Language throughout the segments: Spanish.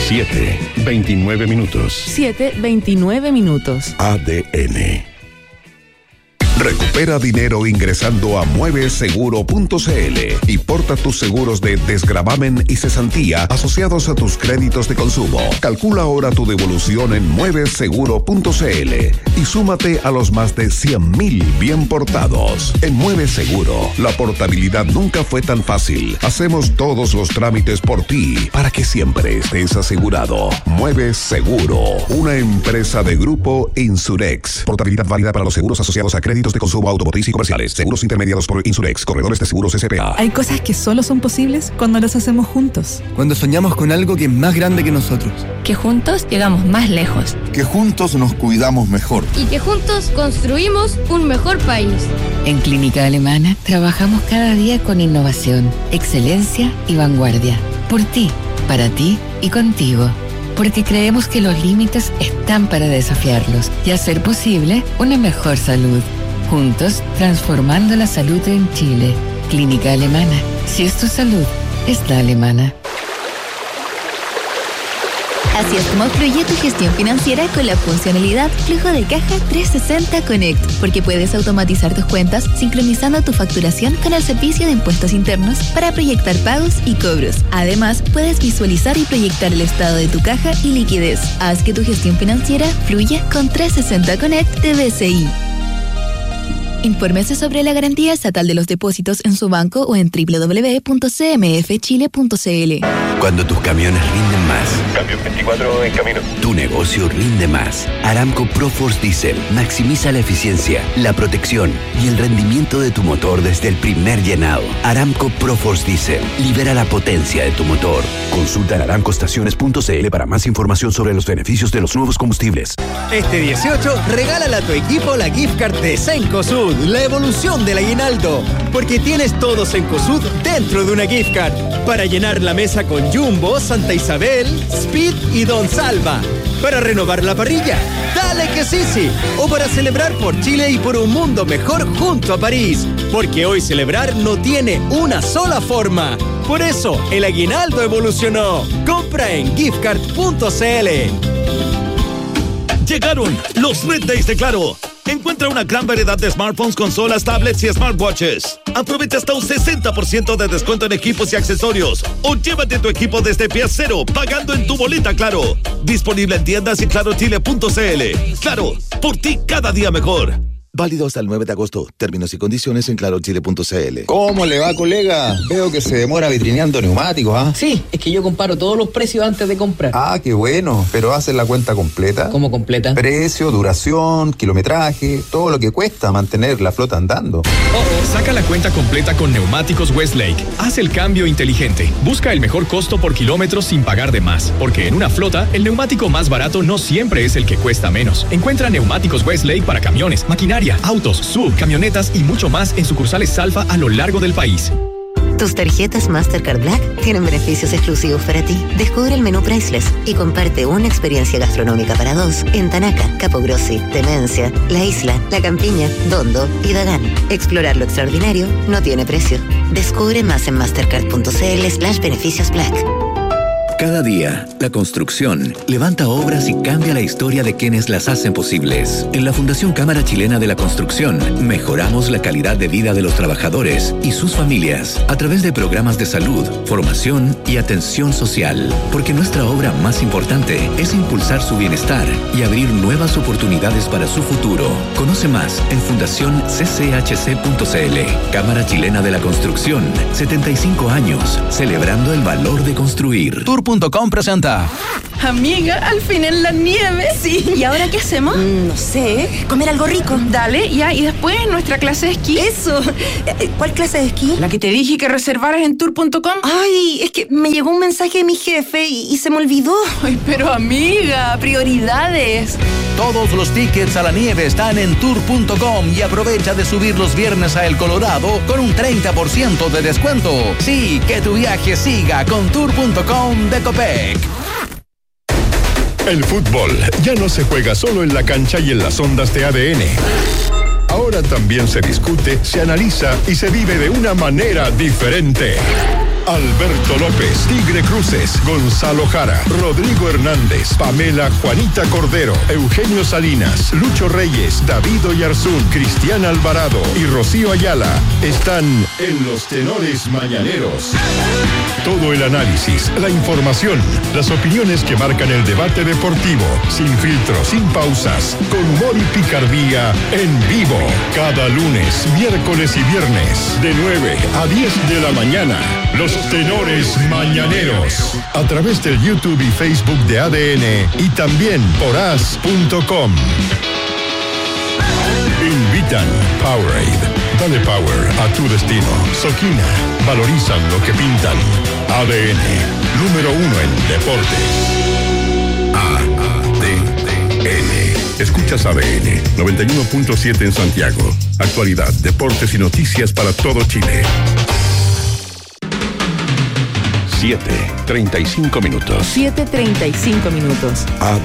7:29 minutos. 7:29 minutos. ADN. Recupera dinero ingresando a mueveseguro.cl y porta tus seguros de desgravamen y cesantía asociados a tus créditos de consumo. Calcula ahora tu devolución en mueveseguro.cl y súmate a los más de 100,000 bien portados. En Mueveseguro, la portabilidad nunca fue tan fácil. Hacemos todos los trámites por ti para que siempre estés asegurado. Mueveseguro, una empresa de Grupo Insurex. Portabilidad válida para los seguros asociados a créditos de consumo automotriz y comerciales. Seguros intermediados por Insurex. Corredores de seguros S.p.A. Hay cosas que solo son posibles cuando las hacemos juntos. Cuando soñamos con algo que es más grande que nosotros. Que juntos llegamos más lejos. Que juntos nos cuidamos mejor. Y que juntos construimos un mejor país. En Clínica Alemana trabajamos cada día con innovación, excelencia y vanguardia. Por ti, para ti y contigo. Porque creemos que los límites están para desafiarlos y hacer posible una mejor salud. Juntos, transformando la salud en Chile. Clínica Alemana. Si es tu salud, es la alemana. Así es como fluye tu gestión financiera con la funcionalidad Flujo de Caja 360 Connect, porque puedes automatizar tus cuentas sincronizando tu facturación con el servicio de impuestos internos para proyectar pagos y cobros. Además, puedes visualizar y proyectar el estado de tu caja y liquidez. Haz que tu gestión financiera fluya con 360 Connect de BCI. Infórmese sobre la garantía estatal de los depósitos en su banco o en www.cmfchile.cl. Cuando tus camiones rinden más. Camión 24 en camino. Tu negocio rinde más. Aramco ProForce Diesel maximiza la eficiencia, la protección y el rendimiento de tu motor desde el primer llenado. Aramco ProForce Diesel libera la potencia de tu motor. Consulta en aramcoestaciones.cl para más información sobre los beneficios de los nuevos combustibles. Este 18, regálale a tu equipo la gift card de Cencosud, la evolución del aguinaldo. Porque tienes todo Cencosud dentro de una gift card. Para llenar la mesa con Jumbo, Santa Isabel, Speed y Don Salva. Para renovar la parrilla, dale que sí. O para celebrar por Chile y por un mundo mejor junto a París. Porque hoy celebrar no tiene una sola forma. Por eso, el aguinaldo evolucionó. Compra en giftcard.cl. Llegaron los Red Days de Claro. Encuentra una gran variedad de smartphones, consolas, tablets y smartwatches. Aprovecha hasta un 60% de descuento en equipos y accesorios. O llévate tu equipo desde pie cero, pagando en tu boleta Claro. Disponible en tiendas y clarochile.cl. Claro, por ti cada día mejor. Válido hasta el 9 de agosto. Términos y condiciones en clarochile.cl. ¿Cómo le va, colega? Veo que se demora vitrineando neumáticos, ¿ah? Sí, es que yo comparo todos los precios antes de comprar. Ah, qué bueno. ¿Pero haces la cuenta completa? ¿Cómo completa? Precio, duración, kilometraje, todo lo que cuesta mantener la flota andando. Saca la cuenta completa con Neumáticos Westlake. Haz el cambio inteligente. Busca el mejor costo por kilómetro sin pagar de más. Porque en una flota, el neumático más barato no siempre es el que cuesta menos. Encuentra Neumáticos Westlake para camiones, maquinaria, autos, sub, camionetas y mucho más en sucursales Alfa a lo largo del país. Tus tarjetas Mastercard Black tienen beneficios exclusivos para ti. Descubre el menú Priceless y comparte una experiencia gastronómica para dos en Tanaca, Capogrossi, Demencia, La Isla, La Campiña, Dondo y Dagán. Explorar lo extraordinario no tiene precio. Descubre más en mastercard.cl/beneficios Black. Cada día, la construcción levanta obras y cambia la historia de quienes las hacen posibles. En la Fundación Cámara Chilena de la Construcción, mejoramos la calidad de vida de los trabajadores y sus familias a través de programas de salud, formación y atención social. Porque nuestra obra más importante es impulsar su bienestar y abrir nuevas oportunidades para su futuro. Conoce más en fundacioncchc.cl. Cámara Chilena de la Construcción, 75 años, celebrando el valor de construir. Tour.com presenta. Amiga, al fin en la nieve. Sí. ¿Y ahora qué hacemos? No sé, comer algo rico. Dale, ya, y después nuestra clase de esquí. Eso. ¿Cuál clase de esquí? La que te dije que reservaras en Tour.com. Ay, es que me llegó un mensaje de mi jefe y se me olvidó. Ay, pero amiga, prioridades. Todos los tickets a la nieve están en Tour.com y aprovecha de subir los viernes a El Colorado con un 30% de descuento. Sí, que tu viaje siga con Tour.com de Copec. El fútbol ya no se juega solo en la cancha y en las ondas de ADN. Ahora también se discute, se analiza y se vive de una manera diferente. Alberto López, Tigre Cruces, Gonzalo Jara, Rodrigo Hernández, Pamela Juanita Cordero, Eugenio Salinas, Lucho Reyes, David Oyarzún, Cristian Alvarado y Rocío Ayala están en Los Tenores Mañaneros. Todo el análisis, la información, las opiniones que marcan el debate deportivo, sin filtros, sin pausas, con humor y picardía, en vivo. Cada lunes, miércoles y viernes, de 9 a 10 de la mañana. Los Tenores Mañaneros. A través del YouTube y Facebook de ADN y también por as.com. Invitan Powerade. Dale power a tu destino. Soquina. Valorizan lo que pintan. ADN. Número 1 en deportes. ADN. Escuchas ADN 91.7 en Santiago. Actualidad, deportes y noticias para todo Chile. 7:35 minutos. 7:35 minutos.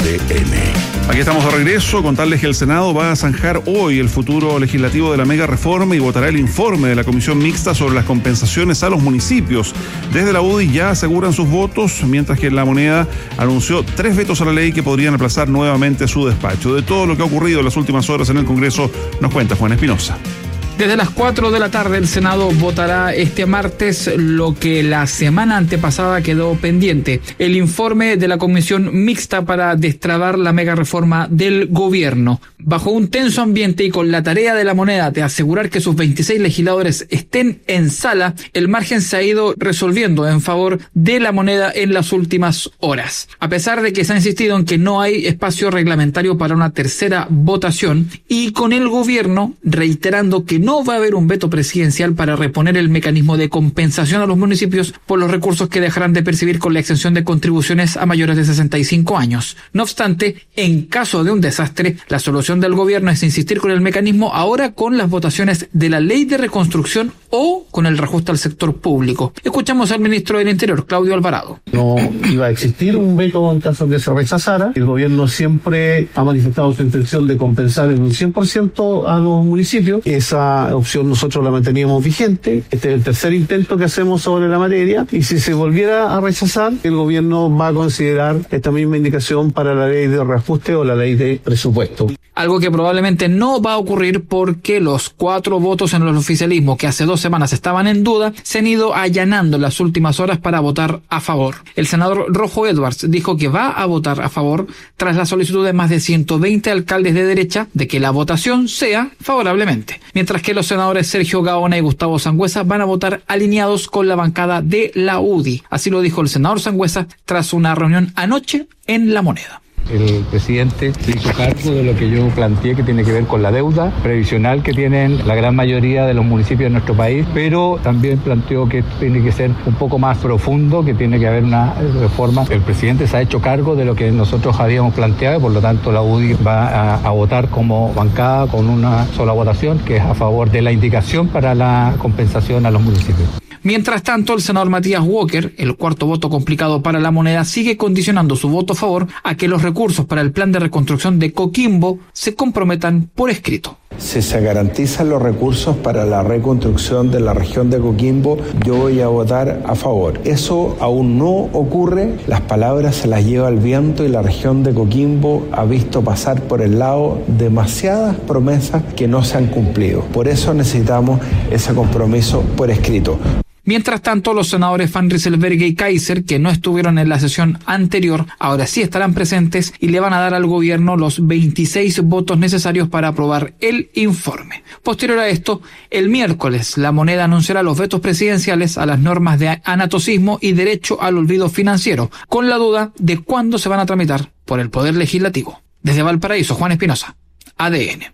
ADN. Aquí estamos de regreso. Contarles que el Senado va a zanjar hoy el futuro legislativo de la mega reforma y votará el informe de la comisión mixta sobre las compensaciones a los municipios. Desde la UDI ya aseguran sus votos, mientras que La Moneda anunció 3 vetos a la ley que podrían aplazar nuevamente su despacho. De todo lo que ha ocurrido en las últimas horas en el Congreso, nos cuenta Juan Espinosa. Desde las 4 de la tarde el Senado votará este martes lo que la semana antepasada quedó pendiente, el informe de la comisión mixta para destrabar la mega reforma del gobierno. Bajo un tenso ambiente y con la tarea de La Moneda de asegurar que sus 26 legisladores estén en sala, el margen se ha ido resolviendo en favor de La Moneda en las últimas horas. A pesar de que se ha insistido en que no hay espacio reglamentario para una tercera votación y con el gobierno reiterando que no va a haber un veto presidencial para reponer el mecanismo de compensación a los municipios por los recursos que dejarán de percibir con la exención de contribuciones a mayores de 65 años. No obstante, en caso de un desastre, la solución del gobierno es insistir con el mecanismo ahora con las votaciones de la ley de reconstrucción o con el reajuste al sector público. Escuchamos al ministro del Interior, Claudio Alvarado. No iba a existir un veto en caso de que se rechazara. El gobierno siempre ha manifestado su intención de compensar en un 100% a los municipios. Esa opción nosotros la manteníamos vigente. Este es el tercer intento que hacemos sobre la materia y si se volviera a rechazar, el gobierno va a considerar esta misma indicación para la ley de reajuste o la ley de presupuesto. Algo que probablemente no va a ocurrir porque los 4 votos en el oficialismo que hace 2 semanas estaban en duda se han ido allanando en las últimas horas para votar a favor. El senador Rojo Edwards dijo que va a votar a favor tras la solicitud de más de 120 alcaldes de derecha de que la votación sea favorablemente, mientras que los senadores Sergio Gaona y Gustavo Sangüesa van a votar alineados con la bancada de la UDI. Así lo dijo el senador Sangüesa tras una reunión anoche en La Moneda. El presidente se hizo cargo de lo que yo planteé que tiene que ver con la deuda previsional que tienen la gran mayoría de los municipios de nuestro país, pero también planteó que tiene que ser un poco más profundo, que tiene que haber una reforma. El presidente se ha hecho cargo de lo que nosotros habíamos planteado y por lo tanto la UDI va a votar como bancada con una sola votación, que es a favor de la indicación para la compensación a los municipios. Mientras tanto, el senador Matías Walker, el cuarto voto complicado para La Moneda, sigue condicionando su voto a favor a que los recursos para el plan de reconstrucción de Coquimbo se comprometan por escrito. Si se garantizan los recursos para la reconstrucción de la región de Coquimbo, yo voy a votar a favor. Eso aún no ocurre, las palabras se las lleva el viento y la región de Coquimbo ha visto pasar por el lado demasiadas promesas que no se han cumplido. Por eso necesitamos ese compromiso por escrito. Mientras tanto, los senadores Van Rieselberghe y Kaiser, que no estuvieron en la sesión anterior, ahora sí estarán presentes y le van a dar al gobierno los 26 votos necesarios para aprobar el informe. Posterior a esto, el miércoles, La Moneda anunciará los vetos presidenciales a las normas de anatocismo y derecho al olvido financiero, con la duda de cuándo se van a tramitar por el Poder Legislativo. Desde Valparaíso, Juan Espinosa, ADN.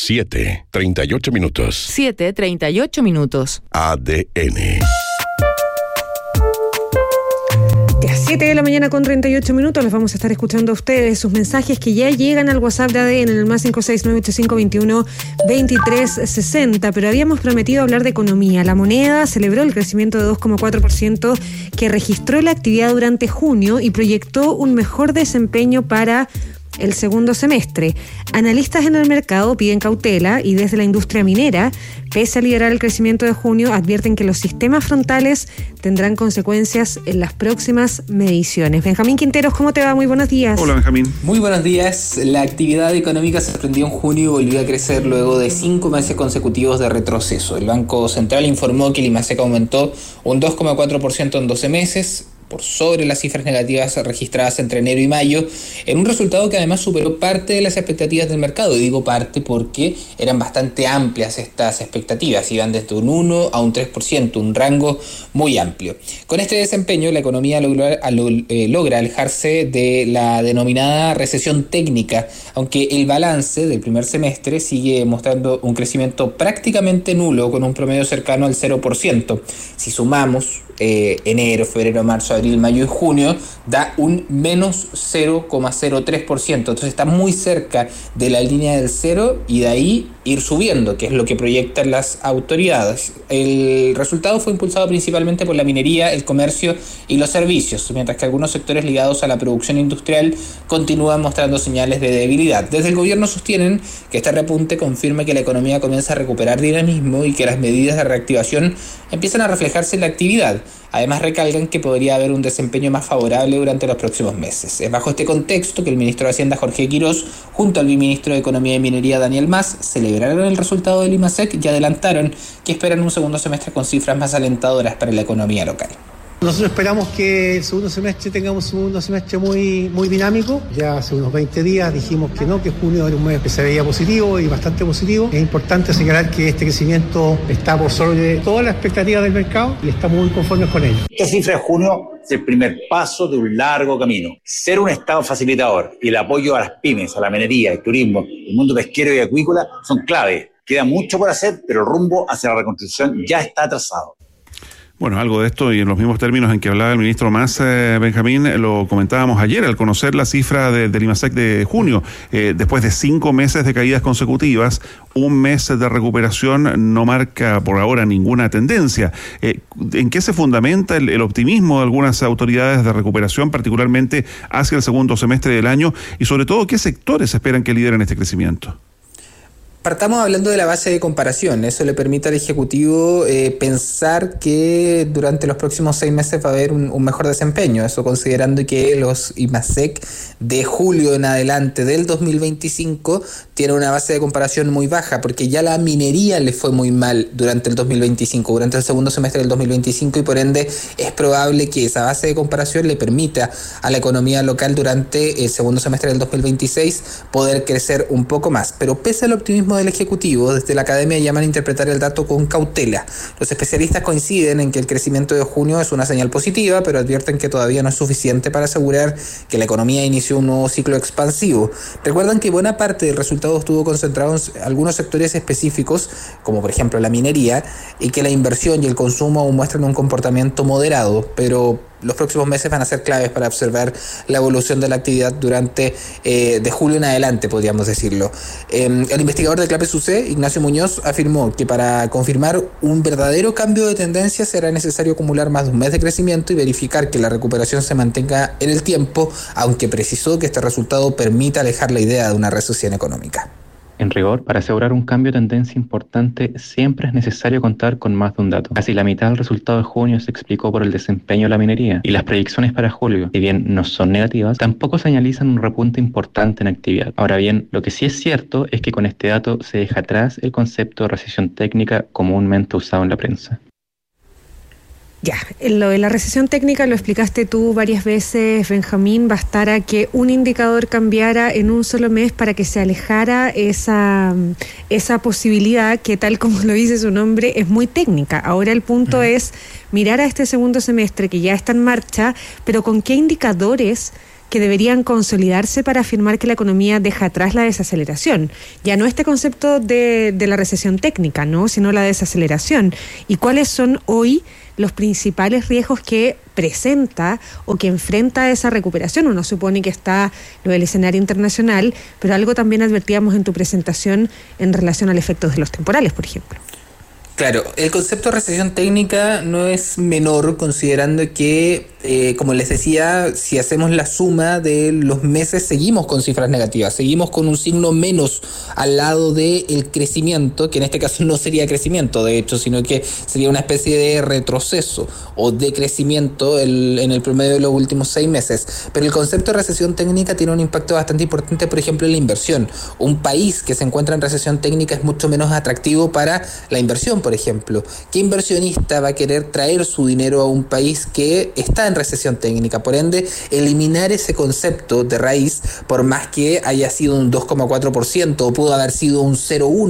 7:38 minutos. 7:38 minutos. ADN. A 7 de la mañana con 38 minutos les vamos a estar escuchando a ustedes sus mensajes que ya llegan al WhatsApp de ADN en el más 56985212360, pero habíamos prometido hablar de economía. La Moneda celebró el crecimiento de 2,4% que registró la actividad durante junio y proyectó un mejor desempeño para el segundo semestre. Analistas en el mercado piden cautela y desde la industria minera, pese a liderar el crecimiento de junio, advierten que los sistemas frontales tendrán consecuencias en las próximas mediciones. Benjamín Quinteros, ¿cómo te va? Muy buenos días. Hola, Benjamín. Muy buenos días. La actividad económica se sorprendió en junio y volvió a crecer luego de 5 meses consecutivos de retroceso. El Banco Central informó que el IMASEC aumentó un 2,4% en 12 meses, por sobre las cifras negativas registradas entre enero y mayo, en un resultado que además superó parte de las expectativas del mercado. Y digo parte porque eran bastante amplias estas expectativas, iban desde un 1 a un 3%, un rango muy amplio. Con este desempeño, la economía logra alejarse de la denominada recesión técnica, aunque el balance del primer semestre sigue mostrando un crecimiento prácticamente nulo, con un promedio cercano al 0%. Si sumamos enero, febrero, marzo, abril, mayo y junio, da un menos 0,03%. Entonces está muy cerca de la línea del cero y de ahí ir subiendo, que es lo que proyectan las autoridades. El resultado fue impulsado principalmente por la minería, el comercio y los servicios, mientras que algunos sectores ligados a la producción industrial continúan mostrando señales de debilidad. Desde el gobierno sostienen que este repunte confirma que la economía comienza a recuperar dinamismo y que las medidas de reactivación empiezan a reflejarse en la actividad. Además, recalcan que podría haber un desempeño más favorable durante los próximos meses. Es bajo este contexto que el ministro de Hacienda, Jorge Quirós, junto al viceministro de Economía y Minería, Daniel Mas, celebraron el resultado del IMASEC y adelantaron que esperan un segundo semestre con cifras más alentadoras para la economía local. Nosotros esperamos que el segundo semestre tengamos un segundo semestre muy dinámico. Ya hace unos 20 días dijimos que no, que junio era un mes que se veía positivo y bastante positivo. Es importante señalar que este crecimiento está por sobre todas las expectativas del mercado y estamos muy conformes con ello. Esta cifra de junio es el primer paso de un largo camino. Ser un Estado facilitador y el apoyo a las pymes, a la minería, el turismo, el mundo pesquero y acuícola son clave. Queda mucho por hacer, pero el rumbo hacia la reconstrucción ya está trazado. Bueno, algo de esto y en los mismos términos en que hablaba el ministro Mas, Benjamín, lo comentábamos ayer al conocer la cifra del IMASEC de junio. Después de 5 meses de caídas consecutivas, un mes de recuperación no marca por ahora ninguna tendencia. ¿En qué se fundamenta el optimismo de algunas autoridades de recuperación, particularmente hacia el segundo semestre del año? Y sobre todo, ¿qué sectores esperan que lideren este crecimiento? Partamos hablando de la base de comparación. Eso le permite al Ejecutivo pensar que durante los próximos 6 meses va a haber un mejor desempeño. Eso considerando que los IMASEC de julio en adelante del 2025 tienen una base de comparación muy baja, porque ya la minería le fue muy mal durante el 2025, durante el segundo semestre del 2025, y por ende es probable que esa base de comparación le permita a la economía local durante el segundo semestre del 2026 poder crecer un poco más. Pero pese al optimismo del Ejecutivo, desde la academia llaman a interpretar el dato con cautela. Los especialistas coinciden en que el crecimiento de junio es una señal positiva, pero advierten que todavía no es suficiente para asegurar que la economía inició un nuevo ciclo expansivo. Recuerdan que buena parte del resultado estuvo concentrado en algunos sectores específicos, como por ejemplo la minería, y que la inversión y el consumo aún muestran un comportamiento moderado, pero los próximos meses van a ser claves para observar la evolución de la actividad durante de julio en adelante, podríamos decirlo. El investigador de Clapes UC, Ignacio Muñoz, afirmó que para confirmar un verdadero cambio de tendencia será necesario acumular más de un mes de crecimiento y verificar que la recuperación se mantenga en el tiempo, aunque precisó que este resultado permita alejar la idea de una recesión económica. En rigor, para asegurar un cambio de tendencia importante, siempre es necesario contar con más de un dato. Casi la mitad del resultado de junio se explicó por el desempeño de la minería, y las predicciones para julio, si bien no son negativas, tampoco señalizan un repunte importante en actividad. Ahora bien, lo que sí es cierto es que con este dato se deja atrás el concepto de recesión técnica comúnmente usado en la prensa. Ya, lo de la recesión técnica lo explicaste tú varias veces, Benjamín. Bastara que un indicador cambiara en un solo mes para que se alejara esa posibilidad que, tal como lo dice su nombre, es muy técnica. Ahora el punto es mirar a este segundo semestre que ya está en marcha, pero con qué indicadores que deberían consolidarse para afirmar que la economía deja atrás la desaceleración. Ya no este concepto de la recesión técnica, ¿no?, sino la desaceleración. ¿Y cuáles son hoy los principales riesgos que presenta o que enfrenta esa recuperación? Uno supone que está lo del escenario internacional, pero algo también advertíamos en tu presentación en relación al efecto de los temporales, por ejemplo. Claro, el concepto de recesión técnica no es menor, considerando que, como les decía, si hacemos la suma de los meses, seguimos con cifras negativas, seguimos con un signo menos al lado del crecimiento, que en este caso no sería crecimiento, de hecho, sino que sería una especie de retroceso o decrecimiento en el promedio de los últimos 6 meses. Pero el concepto de recesión técnica tiene un impacto bastante importante, por ejemplo, en la inversión. Un país que se encuentra en recesión técnica es mucho menos atractivo para la inversión, por ejemplo. ¿Qué inversionista va a querer traer su dinero a un país que está en recesión técnica? Por ende, eliminar ese concepto de raíz, por más que haya sido un 2,4% o pudo haber sido un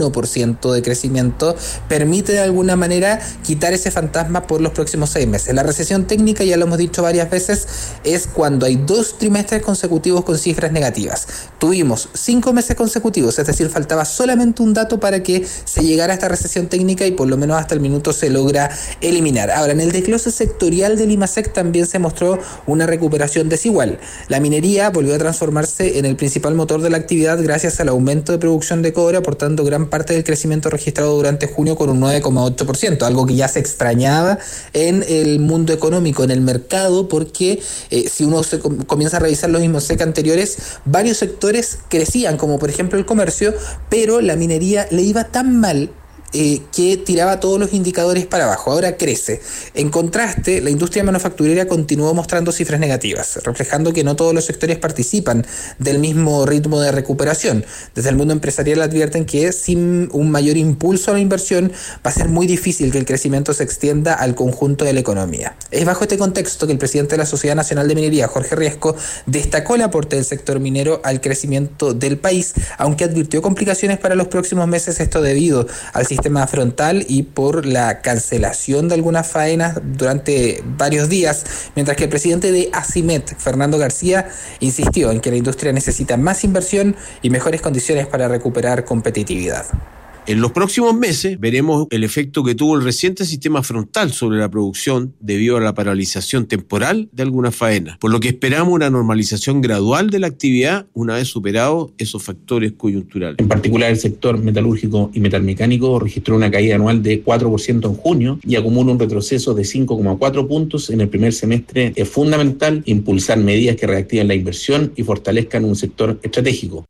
0,1% de crecimiento, permite de alguna manera quitar ese fantasma por los próximos 6 meses. La recesión técnica, ya lo hemos dicho varias veces, es cuando hay 2 trimestres consecutivos con cifras negativas. Tuvimos 5 meses consecutivos, es decir, faltaba solamente un dato para que se llegara a esta recesión técnica y por lo menos hasta el minuto se logra eliminar. Ahora, en el desglose sectorial del IMASEC también se mostró una recuperación desigual. La minería volvió a transformarse en el principal motor de la actividad gracias al aumento de producción de cobre, aportando gran parte del crecimiento registrado durante junio con un 9,8%, algo que ya se extrañaba en el mundo económico, en el mercado, porque si uno comienza a revisar los IMASEC anteriores, varios sectores crecían, como por ejemplo el comercio, pero la minería le iba tan mal que tiraba todos los indicadores para abajo. Ahora crece. En contraste, la industria manufacturera continuó mostrando cifras negativas, reflejando que no todos los sectores participan del mismo ritmo de recuperación. Desde el mundo empresarial advierten que sin un mayor impulso a la inversión va a ser muy difícil que el crecimiento se extienda al conjunto de la economía. Es bajo este contexto que el presidente de la Sociedad Nacional de Minería, Jorge Riesco, destacó el aporte del sector minero al crecimiento del país, aunque advirtió complicaciones para los próximos meses, esto debido al sistema frontal y por la cancelación de algunas faenas durante varios días, mientras que el presidente de ACIMET, Fernando García, insistió en que la industria necesita más inversión y mejores condiciones para recuperar competitividad. En los próximos meses veremos el efecto que tuvo el reciente sistema frontal sobre la producción debido a la paralización temporal de algunas faenas, por lo que esperamos una normalización gradual de la actividad una vez superados esos factores coyunturales. En particular, el sector metalúrgico y metalmecánico registró una caída anual de 4% en junio y acumula un retroceso de 5,4 puntos en el primer semestre. Es fundamental impulsar medidas que reactiven la inversión y fortalezcan un sector estratégico.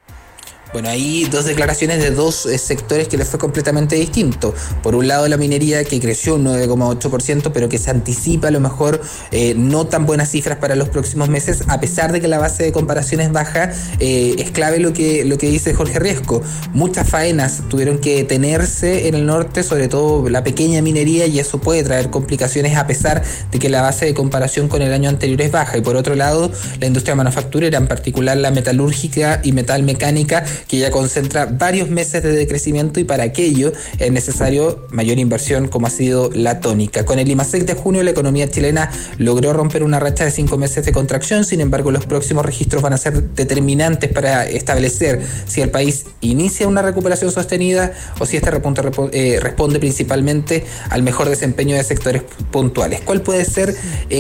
Bueno, hay 2 declaraciones de 2 sectores que les fue completamente distinto. Por un lado, la minería, que creció un 9,8%, pero que se anticipa a lo mejor no tan buenas cifras para los próximos meses, a pesar de que la base de comparación es baja. Es clave lo que dice Jorge Riesco. Muchas faenas tuvieron que detenerse en el norte, sobre todo la pequeña minería, y eso puede traer complicaciones a pesar de que la base de comparación con el año anterior es baja. Y por otro lado, la industria manufacturera, en particular la metalúrgica y metalmecánica, que ya concentra varios meses de decrecimiento, y para aquello es necesario mayor inversión, como ha sido la tónica. Con el IMASEC de junio, la economía chilena logró romper una racha de 5 meses de contracción. Sin embargo, los próximos registros van a ser determinantes para establecer si el país inicia una recuperación sostenida o si este repunte responde principalmente al mejor desempeño de sectores puntuales. ¿Cuál puede ser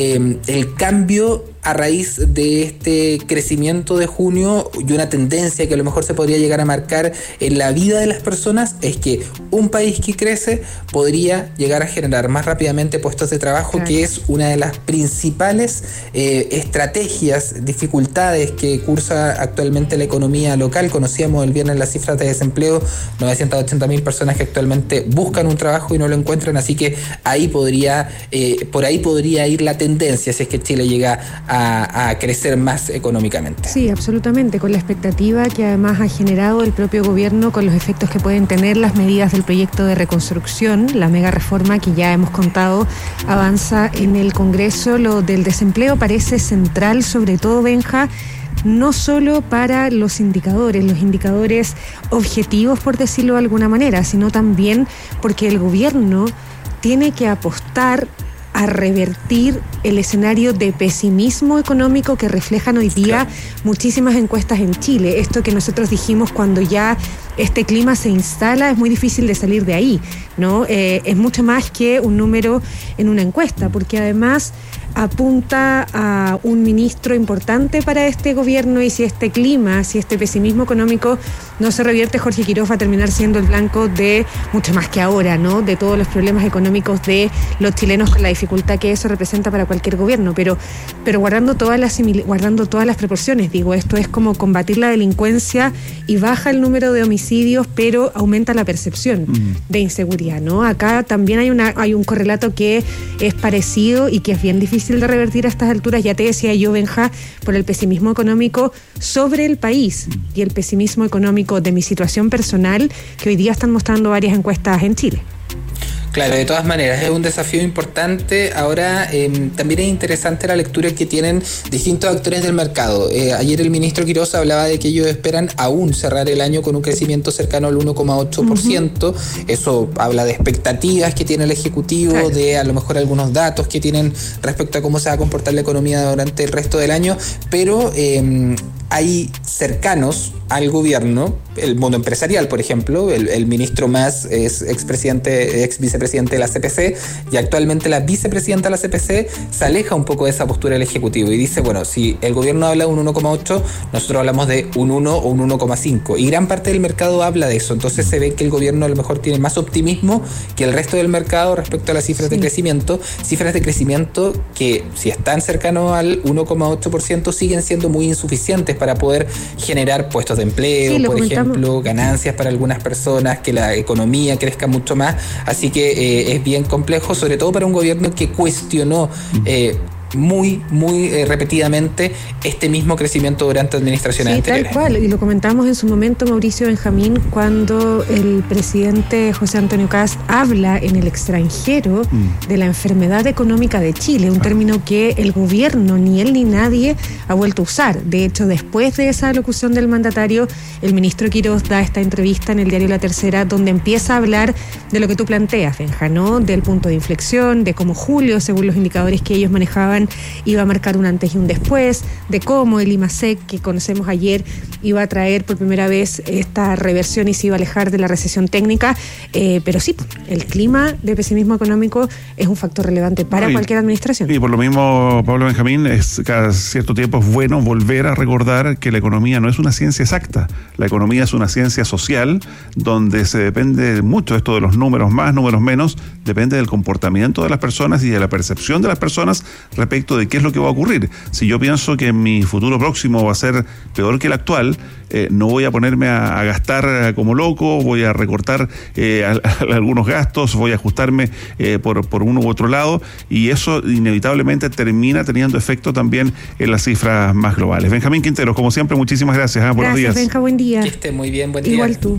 el cambio a raíz de este crecimiento de junio y una tendencia que a lo mejor se podría llegar a marcar en la vida de las personas? Es que un país que crece podría llegar a generar más rápidamente puestos de trabajo, claro, que es una de las principales estrategias, dificultades que cursa actualmente la economía local. Conocíamos el viernes las cifras de desempleo, 980.000 personas que actualmente buscan un trabajo y no lo encuentran, así que ahí por ahí podría ir la tendencia si es que Chile llega a crecer más económicamente. Sí, absolutamente, con la expectativa que además ha generado el propio gobierno con los efectos que pueden tener las medidas del proyecto de reconstrucción, la mega reforma que ya hemos contado avanza en el Congreso. Lo del desempleo parece central, sobre todo, Benja, no solo para los indicadores objetivos, por decirlo de alguna manera, sino también porque el gobierno tiene que apostar a revertir el escenario de pesimismo económico que reflejan hoy día muchísimas encuestas en Chile. Esto que nosotros dijimos, cuando ya este clima se instala, es muy difícil de salir de ahí, ¿no? Es mucho más que un número en una encuesta, porque además apunta a un ministro importante para este gobierno, y si este clima, si este pesimismo económico no se revierte, Jorge Quiroz va a terminar siendo el blanco de mucho más que ahora, ¿no? De todos los problemas económicos de los chilenos, con la dificultad que eso representa para cualquier gobierno, pero guardando todas las proporciones. Digo, esto es como combatir la delincuencia y baja el número de homicidios, pero aumenta la percepción de inseguridad, ¿no? Acá también hay un correlato que es parecido y que es bien difícil de revertir a estas alturas. Ya te decía yo, Benja, por el pesimismo económico sobre el país y el pesimismo económico de mi situación personal, que hoy día están mostrando varias encuestas en Chile. Claro, de todas maneras, es un desafío importante. Ahora, también es interesante la lectura que tienen distintos actores del mercado. Ayer el ministro Quiroz hablaba de que ellos esperan aún cerrar el año con un crecimiento cercano al 1,8%. Eso habla de expectativas que tiene el Ejecutivo, claro, de a lo mejor algunos datos que tienen respecto a cómo se va a comportar la economía durante el resto del año, pero hay cercanos al gobierno, el mundo empresarial, por ejemplo, el ministro Mas es ex vicepresidente de la CPC, y actualmente la vicepresidenta de la CPC se aleja un poco de esa postura del Ejecutivo y dice, bueno, si el gobierno habla de un 1,8, nosotros hablamos de un 1 o un 1,5, y gran parte del mercado habla de eso. Entonces se ve que el gobierno a lo mejor tiene más optimismo que el resto del mercado respecto a las cifras de crecimiento que, si están cercanos al 1,8%, siguen siendo muy insuficientes para poder generar puestos de empleo, por ejemplo, ganancias para algunas personas, que la economía crezca mucho más. Así que es bien complejo, sobre todo para un gobierno que cuestionó muy repetidamente este mismo crecimiento durante administraciones anteriores. Tal cual, y lo comentamos en su momento, Mauricio Benjamín, cuando el presidente José Antonio Kast habla en el extranjero de la enfermedad económica de Chile, un término que el gobierno, ni él ni nadie, ha vuelto a usar. De hecho, después de esa locución del mandatario, el ministro Quiroz da esta entrevista en el diario La Tercera, donde empieza a hablar de lo que tú planteas, Benja, ¿no? Del punto de inflexión, de cómo julio, según los indicadores que ellos manejaban, iba a marcar un antes y un después, de cómo el IMASEC, que conocemos ayer, iba a traer por primera vez esta reversión y se iba a alejar de la recesión técnica, pero sí, el clima de pesimismo económico es un factor relevante para cualquier administración. Y por lo mismo, Pablo Benjamín, cada cierto tiempo es bueno volver a recordar que la economía no es una ciencia exacta, la economía es una ciencia social, donde se depende mucho esto de los números más, números menos, depende del comportamiento de las personas y de la percepción de las personas respecto de qué es lo que va a ocurrir. Si yo pienso que mi futuro próximo va a ser peor que el actual, no voy a ponerme a gastar como loco, voy a recortar algunos gastos, voy a ajustarme por uno u otro lado, y eso inevitablemente termina teniendo efecto también en las cifras más globales. Benjamín Quintero, como siempre, muchísimas gracias. Buenos días. Benja, buen día. Que esté muy bien, buen día. Igual tú.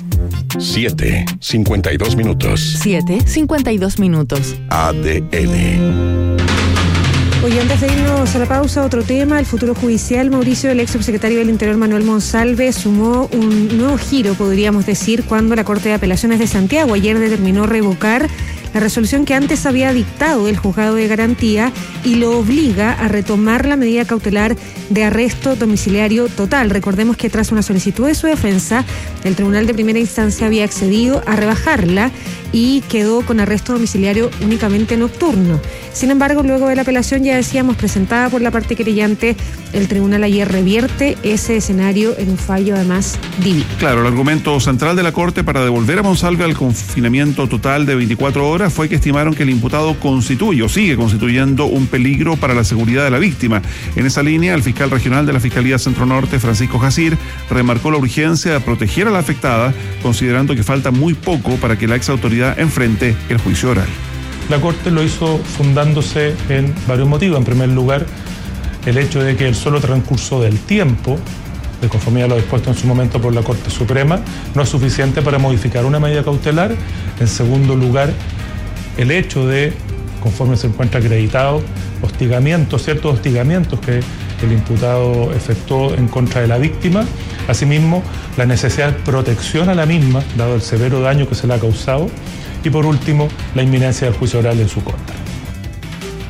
7:52 minutos. 7:52 minutos. ADN. Oye, antes de irnos a la pausa, otro tema, el futuro judicial. Mauricio, el ex subsecretario del Interior Manuel Monsalve sumó un nuevo giro, podríamos decir, cuando la Corte de Apelaciones de Santiago ayer determinó revocar la resolución que antes había dictado el juzgado de garantía y lo obliga a retomar la medida cautelar de arresto domiciliario total. Recordemos que tras una solicitud de su defensa, el Tribunal de Primera Instancia había accedido a rebajarla y quedó con arresto domiciliario únicamente nocturno. Sin embargo, luego de la apelación, ya decíamos, presentada por la parte querellante, el tribunal ayer revierte ese escenario en un fallo además divino. Claro, el argumento central de la Corte para devolver a Monsalve al confinamiento total de 24 horas fue que estimaron que el imputado constituye o sigue constituyendo un peligro para la seguridad de la víctima. En esa línea, el fiscal regional de la Fiscalía Centro Norte, Francisco Jacir, remarcó la urgencia de proteger a la afectada, considerando que falta muy poco para que la ex autoridad enfrente el juicio oral. La Corte lo hizo fundándose en varios motivos. En primer lugar, el hecho de que el solo transcurso del tiempo, de conformidad a lo dispuesto en su momento por la Corte Suprema, no es suficiente para modificar una medida cautelar. En segundo lugar, el hecho de, conforme se encuentra acreditado, ciertos hostigamientos que el imputado efectuó en contra de la víctima. Asimismo, la necesidad de protección a la misma, dado el severo daño que se le ha causado. Y por último, la inminencia del juicio oral en su contra.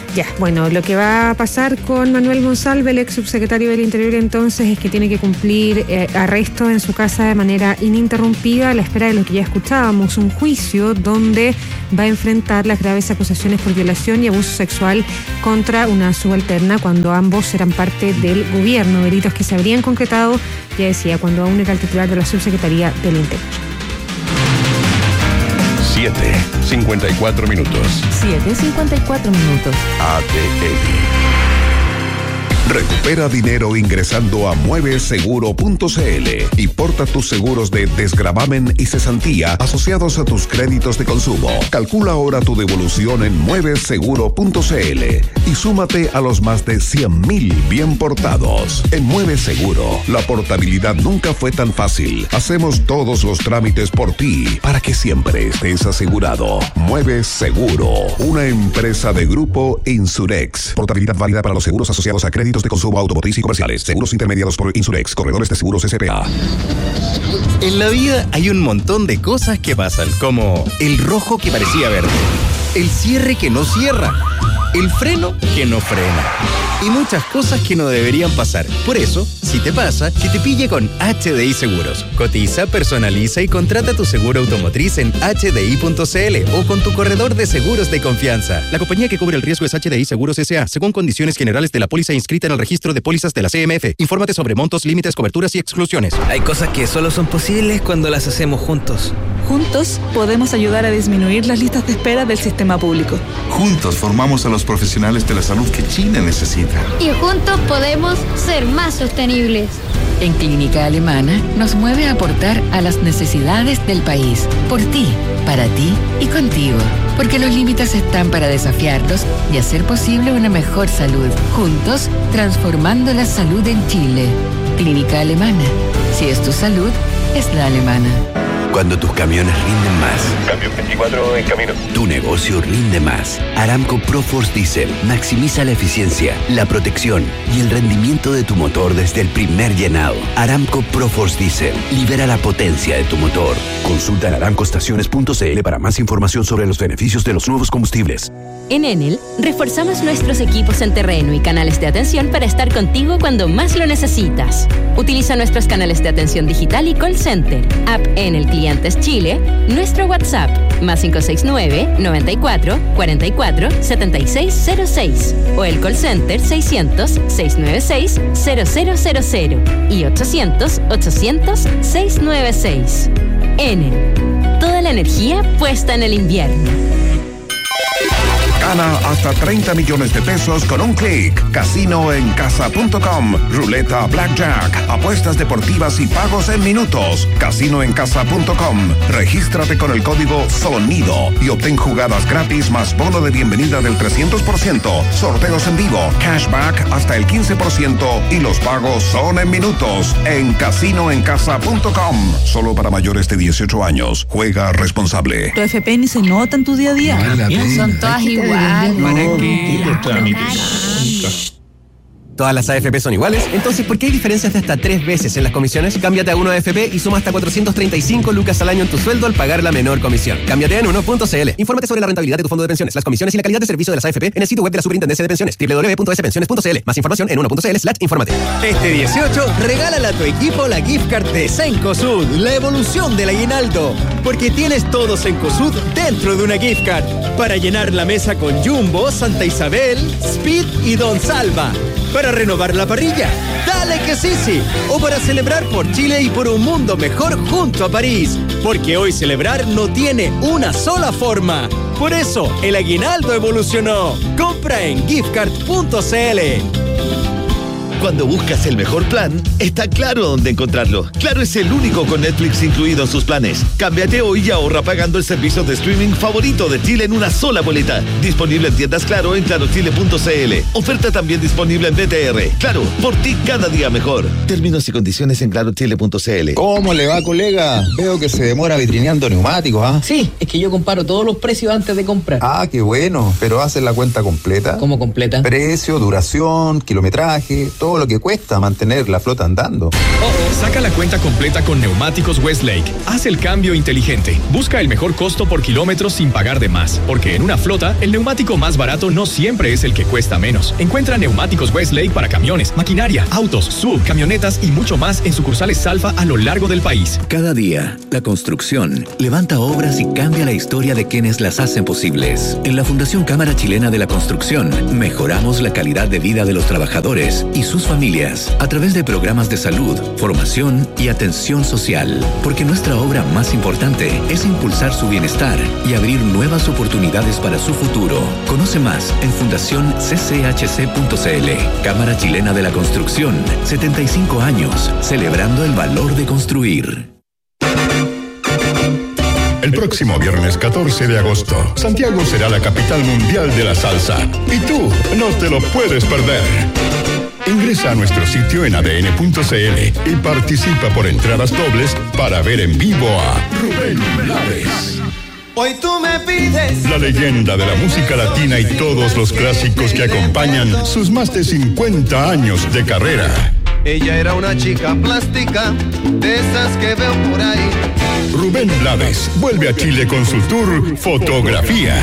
Ya, bueno, lo que va a pasar con Manuel Monsalve, el ex subsecretario del Interior, entonces, es que tiene que cumplir arresto en su casa de manera ininterrumpida a la espera de lo que ya escuchábamos, un juicio donde va a enfrentar las graves acusaciones por violación y abuso sexual contra una subalterna cuando ambos eran parte del gobierno, delitos que se habrían concretado, ya decía, cuando aún era el titular de la subsecretaría del Interior. 7:54 minutos. 7:54 minutos. ATL. Recupera dinero ingresando a mueveseguro.cl y porta tus seguros de desgravamen y cesantía asociados a tus créditos de consumo. Calcula ahora tu devolución en mueveseguro.cl y súmate a los más de 100,000 bien portados. En Mueves Seguro, la portabilidad nunca fue tan fácil. Hacemos todos los trámites por ti para que siempre estés asegurado. Mueves Seguro, una empresa de Grupo Insurex. Portabilidad válida para los seguros asociados a créditos de consumo automotriz y comerciales. Seguros intermediados por Insurex, corredores de seguros SPA. En la vida hay un montón de cosas que pasan, como el rojo que parecía verde, el cierre que no cierra, el freno que no frena y muchas cosas que no deberían pasar. Por eso, si te pasa, que te pille con HDI Seguros. Cotiza, personaliza y contrata tu seguro automotriz en hdi.cl o con tu corredor de seguros de confianza. La compañía que cubre el riesgo es HDI Seguros S.A., según condiciones generales de la póliza inscrita en el registro de pólizas de la CMF. Infórmate sobre montos, límites, coberturas y exclusiones. Hay cosas que solo son posibles cuando las hacemos juntos. Juntos podemos ayudar a disminuir las listas de espera del sistema público. Juntos formamos a los profesionales de la salud que Chile necesita. Y juntos podemos ser más sostenibles. En Clínica Alemana nos mueve a aportar a las necesidades del país. Por ti, para ti y contigo. Porque los límites están para desafiarlos y hacer posible una mejor salud. Juntos, transformando la salud en Chile. Clínica Alemana. Si es tu salud, es la alemana. Cuando tus camiones rinden más. Cambio 24 en camino. Tu negocio rinde más. Aramco ProForce Diesel maximiza la eficiencia, la protección y el rendimiento de tu motor desde el primer llenado. Aramco ProForce Diesel libera la potencia de tu motor. Consulta en aramcoestaciones.cl para más información sobre los beneficios de los nuevos combustibles. En Enel, reforzamos nuestros equipos en terreno y canales de atención para estar contigo cuando más lo necesitas. Utiliza nuestros canales de atención digital y call center, app Enel Clientes Chile, nuestro WhatsApp, más 569-94-44-7606 o el call center 600-696-0000 y 800-800-696. Enel, toda la energía puesta en el invierno. Gana hasta 30 millones de pesos con un clic. Casinoencasa.com. Ruleta Blackjack. Apuestas deportivas y pagos en minutos. Casinoencasa.com. Regístrate con el código SONIDO y obtén jugadas gratis más bono de bienvenida del 300%. Sorteos en vivo. Cashback hasta el 15% y los pagos son en minutos. En Casinoencasa.com. Solo para mayores de 18 años. Juega responsable. Tu FP ni se nota en tu día a día. Son todas iguales. ¿Todas las AFP son iguales? Entonces, ¿por qué hay diferencias de hasta 3 veces en las comisiones? Cámbiate a 1AFP y suma hasta 435 lucas al año en tu sueldo al pagar la menor comisión. Cámbiate en 1.cl. Infórmate sobre la rentabilidad de tu fondo de pensiones, las comisiones y la calidad de servicio de las AFP en el sitio web de la Superintendencia de Pensiones, www.spensiones.cl. Más información en 1.cl/infórmate. Este 18, regálale a tu equipo la gift card de Cencosud, la evolución del aguinaldo. Porque tienes todo Cencosud dentro de una gift card. Para llenar la mesa con Jumbo, Santa Isabel, Speed y Don Salva. Para renovar la parrilla, dale que sí. O para celebrar por Chile y por un mundo mejor junto a París. Porque hoy celebrar no tiene una sola forma. Por eso, el aguinaldo evolucionó. Compra en giftcard.cl. Cuando buscas el mejor plan, está Claro dónde encontrarlo. Claro es el único con Netflix incluido en sus planes. Cámbiate hoy y ahorra pagando el servicio de streaming favorito de Chile en una sola boleta. Disponible en tiendas Claro en clarochile.cl. Oferta también disponible en BTR. Claro, por ti cada día mejor. Términos y condiciones en clarochile.cl. ¿Cómo le va, colega? Veo que se demora vitrineando neumáticos, ¿ah? Sí, es que yo comparo todos los precios antes de comprar. Ah, qué bueno. ¿Pero haces la cuenta completa? ¿Cómo completa? Precio, duración, kilometraje, todo todo lo que cuesta mantener la flota andando. Saca la cuenta completa con Neumáticos Westlake. Haz el cambio inteligente. Busca el mejor costo por kilómetro sin pagar de más. Porque en una flota, el neumático más barato no siempre es el que cuesta menos. Encuentra Neumáticos Westlake para camiones, maquinaria, autos, sub, camionetas y mucho más en sucursales Salfa a lo largo del país. Cada día, la construcción levanta obras y cambia la historia de quienes las hacen posibles. En la Fundación Cámara Chilena de la Construcción, mejoramos la calidad de vida de los trabajadores y sus familias a través de programas de salud, formación y atención social. Porque nuestra obra más importante es impulsar su bienestar y abrir nuevas oportunidades para su futuro. Conoce más en fundacioncchc.cl. Cámara Chilena de la Construcción, 75 años, celebrando el valor de construir. El próximo viernes 14 de agosto, Santiago será la capital mundial de la salsa. Y tú no te lo puedes perder. Ingresa a nuestro sitio en adn.cl y participa por entradas dobles para ver en vivo a Rubén Blades. Hoy tú me pides. La leyenda de la música latina y todos los clásicos que acompañan sus más de 50 años de carrera. Ella era una chica plástica, de esas que veo por ahí. Rubén Blades vuelve a Chile con su tour Fotografía.